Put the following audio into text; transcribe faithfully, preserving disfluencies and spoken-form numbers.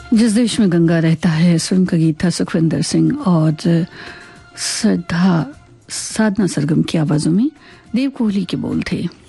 जिस देश में गंगा रहता है फिल्म का गीत था सुखविंदर सिंह और श्रद्धा साधना सरगम की आवाजों में। देव कोहली के बोल थे।